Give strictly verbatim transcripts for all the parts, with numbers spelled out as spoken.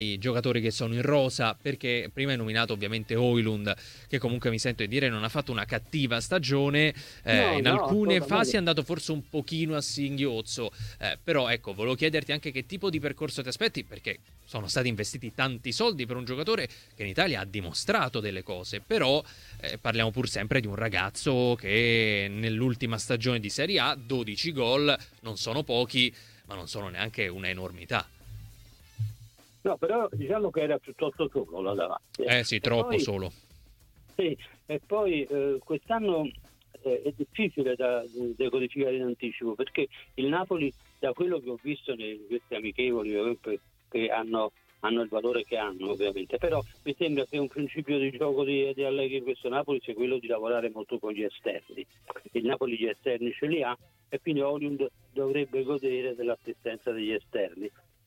i giocatori che sono in rosa, perché prima hai nominato ovviamente Højlund, che comunque mi sento di dire non ha fatto una cattiva stagione, eh, No, in no, alcune fasi assolutamente. è andato forse un pochino a singhiozzo, eh, però ecco, volevo chiederti anche che tipo di percorso ti aspetti, perché sono stati investiti tanti soldi per un giocatore che in Italia ha dimostrato delle cose, però eh, parliamo pur sempre di un ragazzo che nell'ultima stagione di Serie A dodici gol non sono pochi, ma non sono neanche una enormità. No, però diciamo che era piuttosto solo là davanti. eh. Eh sì, E troppo poi, solo. sì, e poi eh, quest'anno eh, è difficile da decodificare in anticipo, perché il Napoli, da quello che ho visto in questi amichevoli eh, che hanno, hanno il valore che hanno ovviamente, però mi sembra che un principio di gioco di, di Allegri in questo Napoli sia quello di lavorare molto con gli esterni. Il Napoli gli esterni ce li ha e quindi Højlund dovrebbe godere dell'assistenza degli esterni.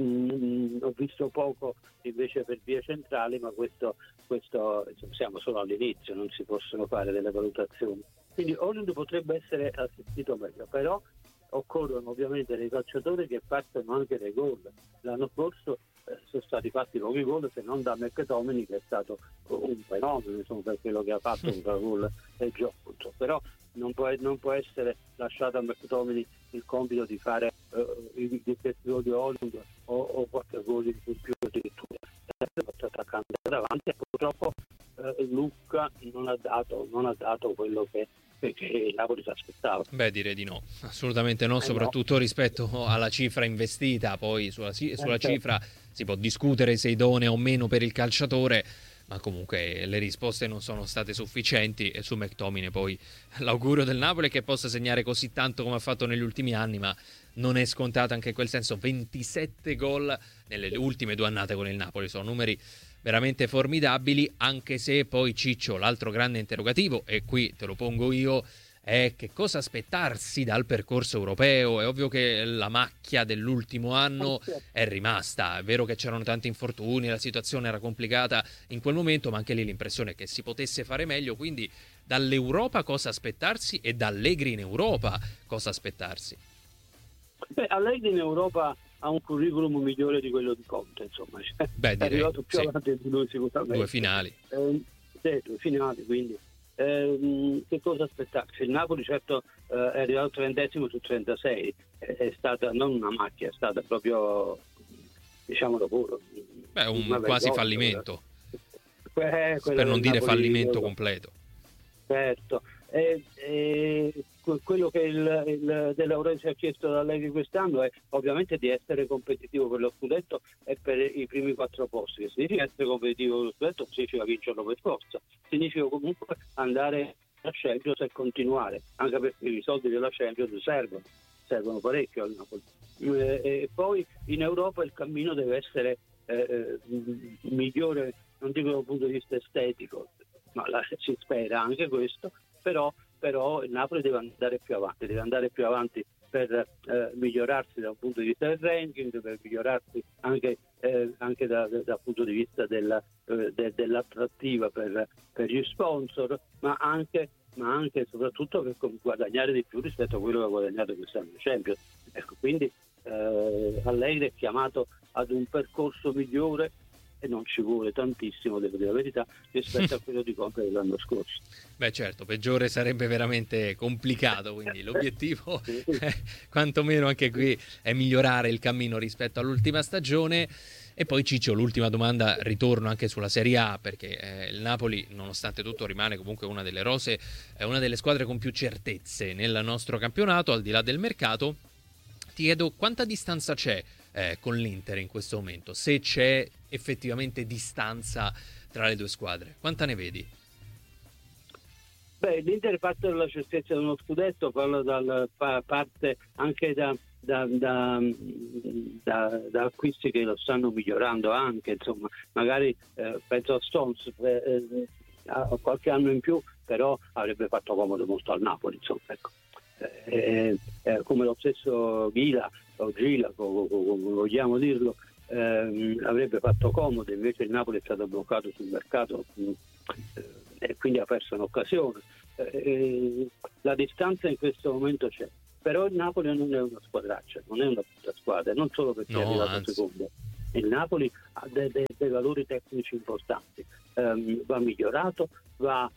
Mm, ho visto poco invece per vie centrali, ma questo, questo insomma, siamo solo all'inizio, non si possono fare delle valutazioni. Quindi Højlund potrebbe essere assistito meglio, però occorrono ovviamente dei calciatori che partono anche dai gol. L'anno scorso eh, sono stati fatti pochi gol, se non da McTominay, che è stato un fenomeno insomma, per quello che ha fatto un gol nel gioco, insomma. Però non può, non può essere lasciato a McTominay il compito di fare eh, i difensori di Højlund o, o qualche gol in più addirittura. Fatto attaccante davanti e purtroppo eh, Lucca non ha dato non ha dato quello che, che il Napoli si aspettava. Beh, direi di no, assolutamente no, Eh no. soprattutto rispetto alla cifra investita. Poi sulla, Eh, sulla certo. cifra si può discutere se idonea o meno per il calciatore, ma comunque le risposte non sono state sufficienti e su McTominay poi l'augurio del Napoli è che possa segnare così tanto come ha fatto negli ultimi anni, ma non è scontato anche in quel senso. ventisette gol nelle ultime due annate con il Napoli, sono numeri veramente formidabili, anche se poi Ciccio, l'altro grande interrogativo, e qui te lo pongo io, è che cosa aspettarsi dal percorso europeo. È ovvio che la macchia dell'ultimo anno è rimasta, è vero che c'erano tanti infortuni, la situazione era complicata in quel momento, ma anche lì l'impressione è che si potesse fare meglio, quindi dall'Europa cosa aspettarsi e da Allegri in Europa cosa aspettarsi. Beh, Allegri in Europa ha un curriculum migliore di quello di Conte, insomma, cioè, Beh, è direi, arrivato più sì, avanti di lui sicuramente. due finali. Eh, sì, due finali, quindi eh, che cosa aspettarsi? Il Napoli certo eh, è arrivato trentesimo su trentasei, è, è stata non una macchia, è stata proprio, diciamolo pure, Beh, un una quasi vergogna. fallimento, Eh, quella per non del dire Napoli, fallimento completo. certo. E, e quello che il, il De Laurentiis ha chiesto da Allegri quest'anno è ovviamente di essere competitivo per lo scudetto e per i primi quattro posti. Che significa essere competitivo per lo scudetto? Significa vincerlo per forza, significa comunque andare a Champions e continuare, anche perché i soldi della Champions servono, servono parecchio al Napoli. E, e poi in Europa il cammino deve essere eh, migliore, non dico dal punto di vista estetico, ma la, si spera anche questo, però, però il Napoli deve andare più avanti, deve andare più avanti per eh, migliorarsi dal punto di vista del ranking, per migliorarsi anche, eh, anche da, da, dal punto di vista della, eh, de, dell'attrattiva per, per gli sponsor, ma anche, ma anche e soprattutto per guadagnare di più rispetto a quello che ha guadagnato quest'anno in Champions. Ecco, quindi eh, Allegri è chiamato ad un percorso migliore e non ci vuole tantissimo, devo dire la verità, rispetto a quello di Conte dell'anno scorso. Beh certo, peggiore sarebbe veramente complicato, quindi l'obiettivo è, quantomeno anche qui è migliorare il cammino rispetto all'ultima stagione. E poi Ciccio, l'ultima domanda, ritorno anche sulla Serie A, perché eh, il Napoli nonostante tutto rimane comunque una delle rose, è una delle squadre con più certezze nel nostro campionato, al di là del mercato. Ti chiedo quanta distanza c'è eh, con l'Inter in questo momento, se c'è effettivamente distanza tra le due squadre, quanta ne vedi? Beh, l'Inter parte dalla certezza di uno scudetto, parlo dalla parte anche da, da, da, da, da acquisti che lo stanno migliorando anche, insomma, magari eh, penso a Stones, eh, ha qualche anno in più, però avrebbe fatto comodo molto al Napoli, insomma, ecco. Eh, eh, come lo stesso Gila o Gila, come, come vogliamo dirlo, ehm, avrebbe fatto comodo, invece il Napoli è stato bloccato sul mercato mh, eh, e quindi ha perso un'occasione. Eh, la distanza in questo momento c'è, però il Napoli non è una squadraccia, non è una brutta squadra, non solo perché è No, arrivato anzi. secondo, Il Napoli ha dei, dei, dei valori tecnici importanti, um, va migliorato, va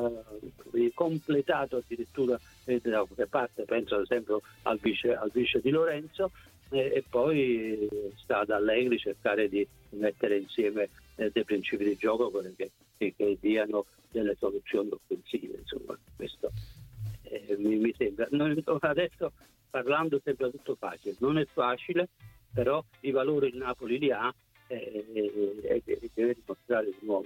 uh, completato addirittura eh, da qualche parte, penso ad esempio al vice, al vice di Lorenzo, eh, e poi sta ad Allegri cercare di mettere insieme eh, dei principi di gioco che, che, che diano delle soluzioni offensive, insomma, questo eh, mi, mi sembra. Non, adesso parlando sembra tutto facile, non è facile, però i valori il Napoli li ha e eh, eh, deve dimostrare di nuovo.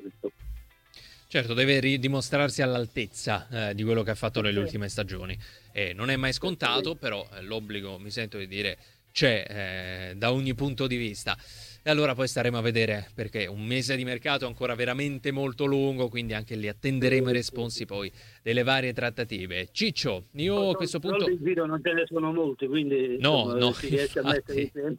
Certo, deve ridimostrarsi all'altezza eh, di quello che ha fatto nelle ultime stagioni. E non è mai scontato, però eh, l'obbligo, mi sento di dire, c'è eh, da ogni punto di vista. E allora poi staremo a vedere, perché un mese di mercato è ancora veramente molto lungo, quindi anche lì attenderemo i responsi poi delle varie trattative. Ciccio, io a questo punto... Soldi in giro non ce ne sono molti, quindi no, insomma, no, si riesce a mettere insieme.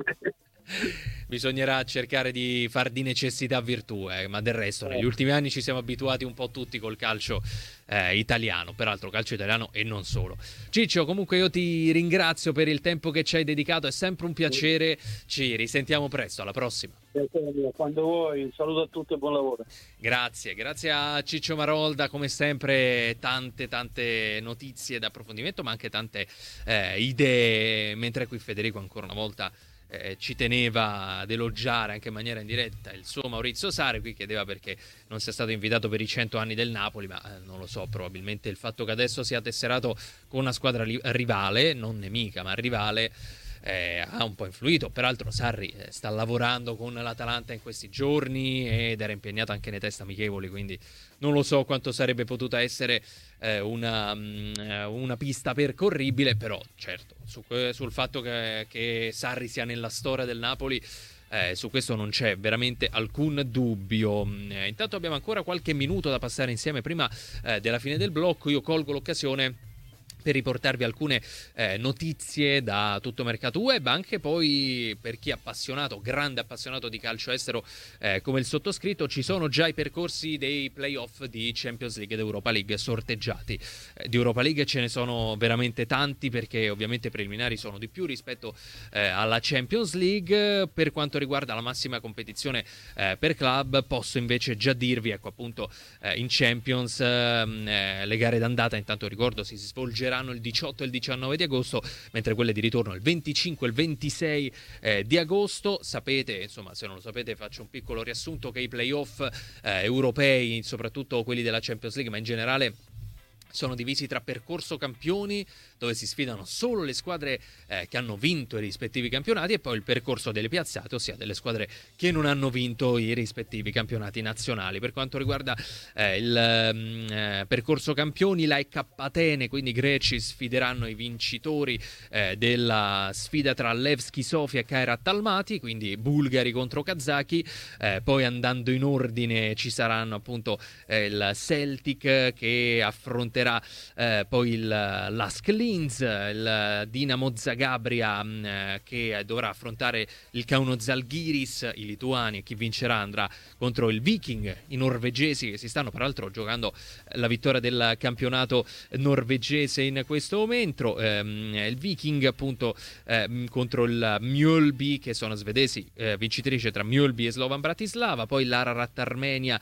Bisognerà cercare di far di necessità virtù, eh, ma del resto negli ultimi anni ci siamo abituati un po' tutti col calcio eh, italiano, peraltro calcio italiano e non solo. Ciccio, comunque io ti ringrazio per il tempo che ci hai dedicato, è sempre un piacere, ci risentiamo presto, alla prossima. Quando vuoi, un saluto a tutti e buon lavoro. Grazie, grazie a Ciccio Marolda, come sempre tante tante notizie d'approfondimento, ma anche tante eh, idee, mentre qui Federico ancora una volta Eh, ci teneva ad elogiare anche in maniera indiretta il suo Maurizio Sarri. Qui chiedeva perché non sia stato invitato per i cento anni del Napoli, ma eh, non lo so, probabilmente il fatto che adesso sia tesserato con una squadra li- rivale, non nemica ma rivale, eh, ha un po' influito. Peraltro Sarri eh, sta lavorando con l'Atalanta in questi giorni ed era impegnato anche nei test amichevoli, quindi non lo so quanto sarebbe potuta essere eh, una, mh, una pista percorribile, però certo su, sul fatto che, che Sarri sia nella storia del Napoli, eh, su questo non c'è veramente alcun dubbio. Eh, intanto abbiamo ancora qualche minuto da passare insieme prima eh, della fine del blocco. Io colgo l'occasione per riportarvi alcune eh, notizie da tutto mercato web, anche poi per chi è appassionato, grande appassionato di calcio estero eh, come il sottoscritto. Ci sono già i percorsi dei playoff di Champions League ed Europa League sorteggiati. Eh, di Europa League ce ne sono veramente tanti, perché ovviamente i preliminari sono di più rispetto eh, alla Champions League. Per quanto riguarda la massima competizione eh, per club, posso invece già dirvi, ecco appunto eh, in Champions eh, le gare d'andata, intanto ricordo, si svolgeranno il diciotto e il diciannove di agosto, mentre quelle di ritorno il venticinque e il ventisei eh, di agosto. Sapete, insomma, se non lo sapete faccio un piccolo riassunto, che i playoff eh, europei, soprattutto quelli della Champions League, ma in generale sono divisi tra percorso campioni, dove si sfidano solo le squadre eh, che hanno vinto i rispettivi campionati, e poi il percorso delle piazzate, ossia delle squadre che non hanno vinto i rispettivi campionati nazionali. Per quanto riguarda eh, il eh, percorso campioni, la E K Atene, quindi greci, sfideranno i vincitori eh, della sfida tra Levski Sofia e Kairat Almaty, quindi bulgari contro kazaki. Eh, poi andando in ordine ci saranno appunto eh, il Celtic che affronterà Eh, poi il Lask Linz, il Dinamo Zagabria eh, che dovrà affrontare il Kauno Žalgiris, i lituani, e chi vincerà andrà contro il Viking, i norvegesi, che si stanno peraltro giocando la vittoria del campionato norvegese in questo momento. Eh, il Viking appunto eh, contro il Mjölby, che sono svedesi, eh, vincitrice tra Mjölby e Slovan Bratislava. Poi l'Ararat Armenia,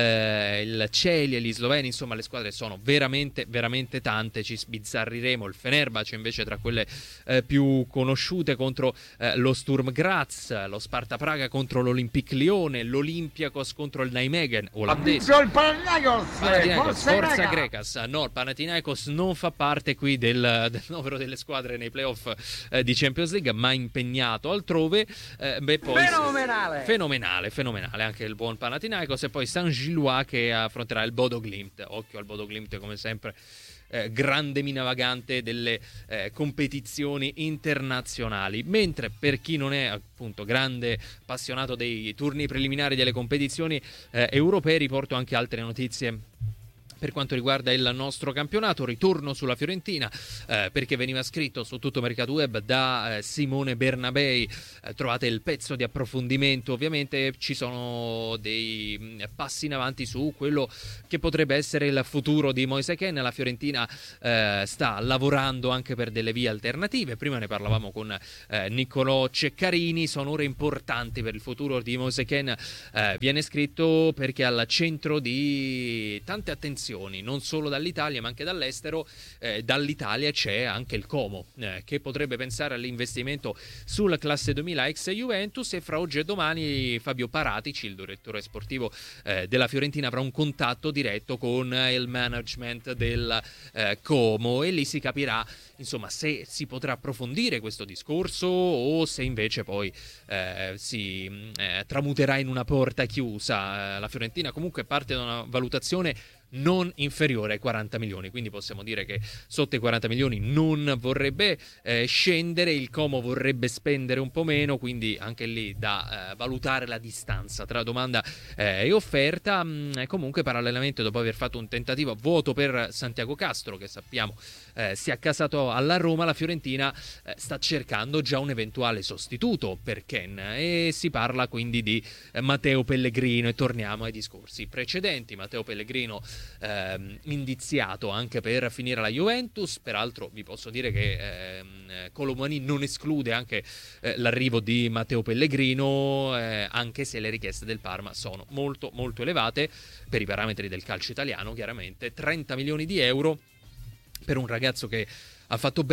eh, il Celje, gli sloveni. Insomma, le squadre sono veramente veramente tante, ci sbizzarriremo. Il Fenerbahce invece tra quelle eh, più conosciute contro eh, lo Sturm Graz, lo Sparta Praga contro l'Olympique Lione, l'Olympiakos contro il Nijmegen olandese. Il Panathinaikos, Panathinaikos, Forza Grecas. No, il Panathinaikos non fa parte qui del, del novero delle squadre nei playoff eh, di Champions League, ma impegnato altrove. Eh, beh, poi, fenomenale fenomenale fenomenale anche il buon Panathinaikos. E poi Saint-Gilloise che affronterà il Bodo Glimt. Occhio al Bodo Glimt, come sempre eh, grande mina vagante delle eh, competizioni internazionali. Mentre per chi non è appunto grande appassionato dei turni preliminari delle competizioni eh, europee, riporto anche altre notizie Per quanto riguarda il nostro campionato, ritorno sulla Fiorentina eh, perché veniva scritto su tutto Mercato Web da eh, Simone Bernabei, eh, trovate il pezzo di approfondimento, ovviamente ci sono dei mh, passi in avanti su quello che potrebbe essere il futuro di Moise Kean. La Fiorentina eh, sta lavorando anche per delle vie alternative, prima ne parlavamo con eh, Niccolò Ceccarini, sono ore importanti per il futuro di Moise Kean, eh, viene scritto perché al centro di tante attenzioni non solo dall'Italia ma anche dall'estero. Eh, dall'Italia c'è anche il Como eh, che potrebbe pensare all'investimento sulla classe duemila ex Juventus, e fra oggi e domani Fabio Paratici, il direttore sportivo eh, della Fiorentina, avrà un contatto diretto con il management del eh, Como, e lì si capirà insomma se si potrà approfondire questo discorso o se invece poi eh, si eh, tramuterà in una porta chiusa. La Fiorentina comunque parte da una valutazione non inferiore ai quaranta milioni, quindi possiamo dire che sotto i quaranta milioni non vorrebbe eh, scendere. Il Como vorrebbe spendere un po' meno, quindi anche lì da eh, valutare la distanza tra domanda eh, e offerta. Mm, comunque parallelamente, dopo aver fatto un tentativo vuoto per Santiago Castro, che sappiamo eh, si è accasato alla Roma, la Fiorentina eh, sta cercando già un eventuale sostituto per Kean, e si parla quindi di eh, Matteo Pellegrino, e torniamo ai discorsi precedenti. Matteo Pellegrino Ehm, indiziato anche per finire la Juventus. Peraltro vi posso dire che ehm, Colomani non esclude anche eh, l'arrivo di Matteo Pellegrino, eh, anche se le richieste del Parma sono molto molto elevate per i parametri del calcio italiano. Chiaramente trenta milioni di euro per un ragazzo che ha fatto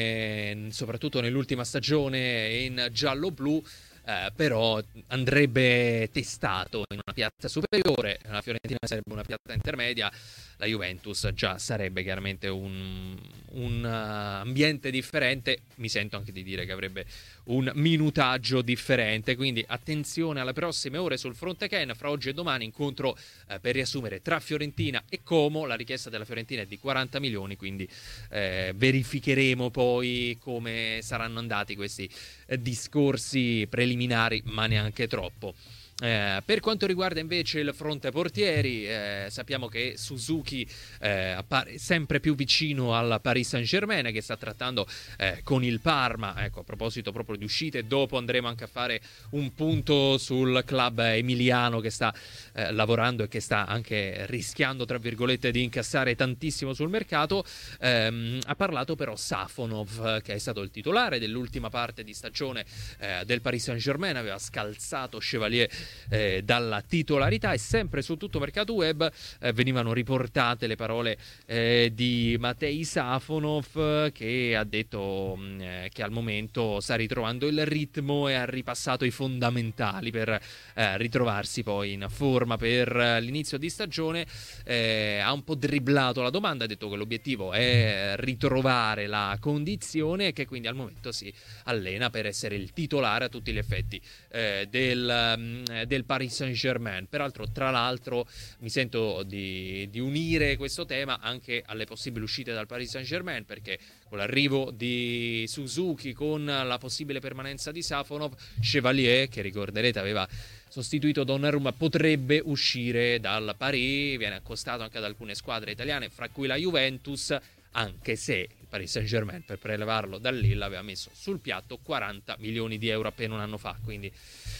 bene soprattutto nell'ultima stagione in giallo-blu. Eh, però andrebbe testato in una piazza superiore. La Fiorentina sarebbe una piazza intermedia, la Juventus già sarebbe chiaramente un, un uh, ambiente differente. Mi sento anche di dire che avrebbe un minutaggio differente, quindi attenzione alle prossime ore sul fronte Kean. Fra oggi e domani incontro eh, per riassumere tra Fiorentina e Como. La richiesta della Fiorentina è di quaranta milioni, quindi eh, verificheremo poi come saranno andati questi eh, discorsi preliminari, ma neanche troppo. Eh, per quanto riguarda invece il fronte portieri, eh, sappiamo che Suzuki eh, appare sempre più vicino al Paris Saint-Germain, che sta trattando eh, con il Parma. Ecco, a proposito proprio di uscite, dopo andremo anche a fare un punto sul club emiliano che sta eh, lavorando e che sta anche rischiando, tra virgolette, di incassare tantissimo sul mercato. Eh, ha parlato però Safonov, che è stato il titolare dell'ultima parte di stagione eh, del Paris Saint-Germain, aveva scalzato Chevalier Eh, dalla titolarità, e sempre su tutto Mercato Web eh, venivano riportate le parole eh, di Matej Safonov, che ha detto mh, eh, che al momento sta ritrovando il ritmo e ha ripassato i fondamentali per eh, ritrovarsi poi in forma per eh, l'inizio di stagione. Eh, ha un po' dribblato la domanda, ha detto che l'obiettivo è ritrovare la condizione e che quindi al momento si allena per essere il titolare a tutti gli effetti eh, del mh, del Paris Saint-Germain. Peraltro, tra l'altro, mi sento di, di unire questo tema anche alle possibili uscite dal Paris Saint-Germain, perché con l'arrivo di Suzuki, con la possibile permanenza di Safonov, Chevalier, che ricorderete aveva sostituito Donnarumma, potrebbe uscire dal Paris. Viene accostato anche ad alcune squadre italiane, fra cui la Juventus, anche se il Paris Saint-Germain per prelevarlo dal Lille aveva messo sul piatto quaranta milioni di euro appena un anno fa. Quindi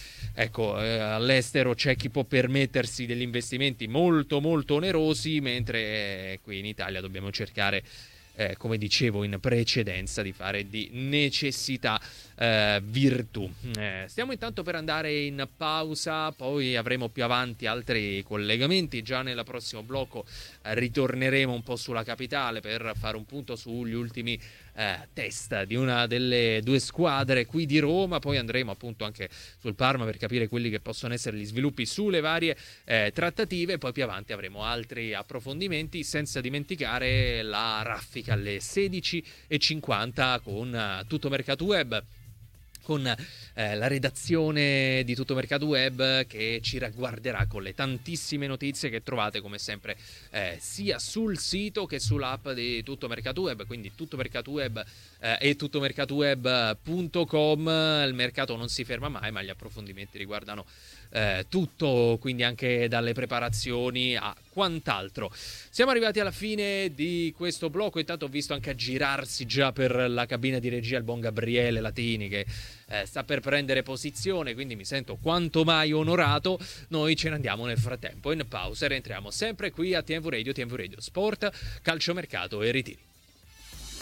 ecco, eh, all'estero c'è chi può permettersi degli investimenti molto molto onerosi, mentre eh, qui in Italia dobbiamo cercare, eh, come dicevo in precedenza, di fare di necessità eh, virtù. Eh, stiamo intanto per andare in pausa, poi avremo più avanti altri collegamenti. Già nel prossimo blocco eh, ritorneremo un po' sulla capitale per fare un punto sugli ultimi eh, test di una delle due squadre qui di Roma. Poi andremo appunto anche sul Parma per capire quelli che possono essere gli sviluppi sulle varie eh, trattative. Poi più avanti avremo altri approfondimenti, senza dimenticare la raffica alle sedici e cinquanta con uh, Tutto Mercato Web, con eh, la redazione di Tutto Mercato Web, che ci ragguarderà con le tantissime notizie che trovate come sempre eh, sia sul sito che sull'app di Tutto Mercato Web, quindi Tutto Mercato Web eh, e tuttomercatoweb punto com. Il mercato non si ferma mai, ma gli approfondimenti riguardano eh, tutto, quindi anche dalle preparazioni a quant'altro. Siamo arrivati alla fine di questo blocco, intanto ho visto anche aggirarsi già per la cabina di regia il buon Gabriele Latini che eh, sta per prendere posizione, quindi mi sento quanto mai onorato. Noi ce ne andiamo nel frattempo in pausa e rientriamo sempre qui a T M V Radio, T M V Radio Sport, calciomercato e ritiri.